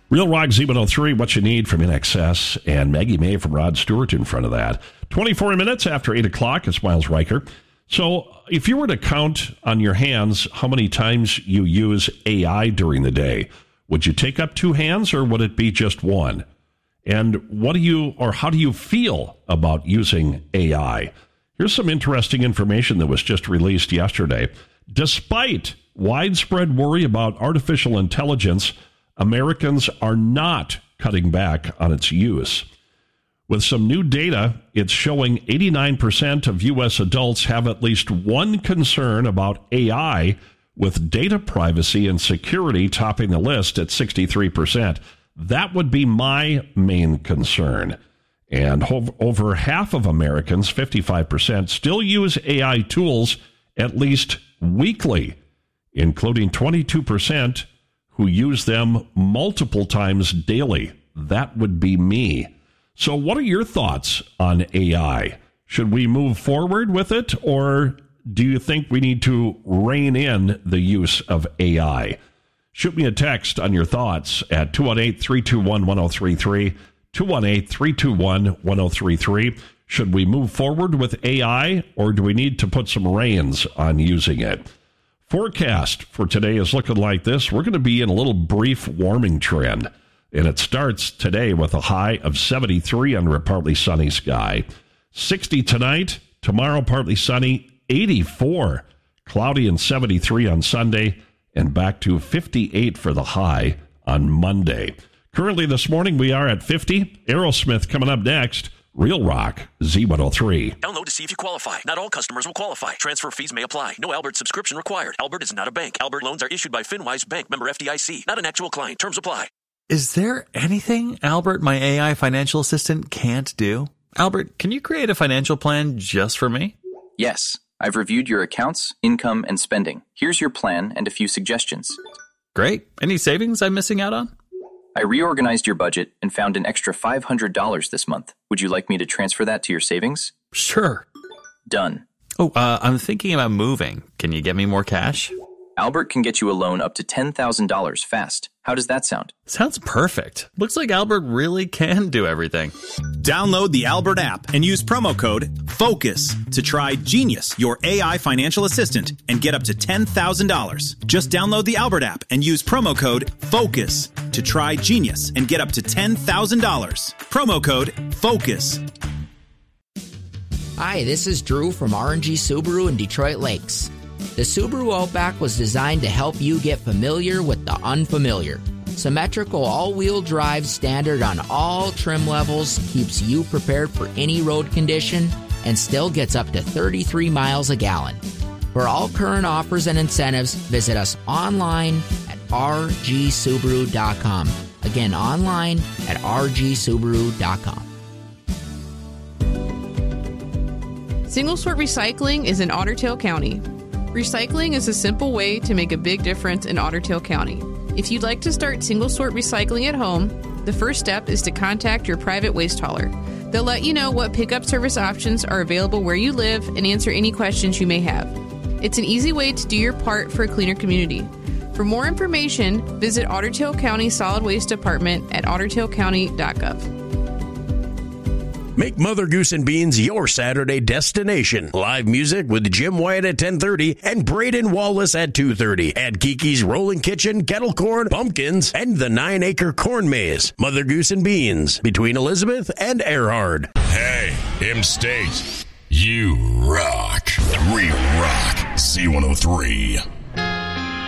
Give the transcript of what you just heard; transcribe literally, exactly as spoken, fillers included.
Real Rock Z one oh three, What You Need from I N X S, and Maggie May from Rod Stewart in front of that. twenty-four minutes after eight o'clock, it's Miles Riker. So if you were to count on your hands how many times you use A I during the day, would you take up two hands or would it be just one? And what do you, or how do you feel about using A I? Here's some interesting information that was just released yesterday. Despite widespread worry about artificial intelligence, Americans are not cutting back on its use. With some new data, it's showing eighty-nine percent of U S adults have at least one concern about A I, with data privacy and security topping the list at sixty-three percent. That would be my main concern. And ho- over half of Americans, fifty-five percent, still use A I tools at least weekly, including twenty-two percent who use them multiple times daily. That would be me. So what are your thoughts on A I? Should we move forward with it, or do you think we need to rein in the use of A I? Shoot me a text on your thoughts at two one eight, three two one, one oh three three, two one eight, three two one, one oh three three. Should we move forward with A I, or do we need to put some reins on using it? Forecast for today is looking like this. We're going to be in a little brief warming trend. And it starts today with a high of seventy-three under a partly sunny sky. sixty tonight, tomorrow partly sunny, eighty-four, cloudy and seventy-three on Sunday, and back to fifty-eight for the high on Monday. Currently this morning we are at fifty. Aerosmith coming up next. Real Rock Z one oh three. Download to see if you qualify. Not all customers will qualify. Transfer fees may apply. No Albert subscription required. Albert is not a bank. Albert loans are issued by FinWise Bank, member F D I C. Not an actual client. Terms apply. Is there anything Albert, my A I financial assistant, can't do? Albert, can you create a financial plan just for me? Yes. I've reviewed your accounts, income, and spending. Here's your plan and a few suggestions. Great. Any savings I'm missing out on? I reorganized your budget and found an extra five hundred dollars this month. Would you like me to transfer that to your savings? Sure. Done. Oh, uh, I'm thinking about moving. Can you get me more cash? Albert can get you a loan up to ten thousand dollars fast. How does that sound? Sounds perfect. Looks like Albert really can do everything. Download the Albert app and use promo code FOCUS to try Genius, your A I financial assistant, and get up to ten thousand dollars. Just download the Albert app and use promo code FOCUS to try Genius and get up to ten thousand dollars. Promo code FOCUS. Hi, this is Drew from R and G Subaru in Detroit Lakes. The Subaru Outback was designed to help you get familiar with the unfamiliar. Symmetrical all-wheel drive standard on all trim levels keeps you prepared for any road condition and still gets up to thirty-three miles a gallon. For all current offers and incentives, visit us online at r g subaru dot com. Again, online at r g subaru dot com. Single Sort Recycling is in Otter Tail County. Recycling is a simple way to make a big difference in Otter Tail County. If you'd like to start single sort recycling at home, the first step is to contact your private waste hauler. They'll let you know what pickup service options are available where you live and answer any questions you may have. It's an easy way to do your part for a cleaner community. For more information, visit Otter Tail County Solid Waste Department at otter tail county dot gov. Make Mother Goose and Beans your Saturday destination. Live music with Jim Wyatt at ten thirty and Braden Wallace at two thirty. At Kiki's Rolling Kitchen, Kettle Corn, Pumpkins, and the Nine Acre Corn Maze. Mother Goose and Beans, between Elizabeth and Earhart. Hey, M-State, you rock. We rock Z one oh three.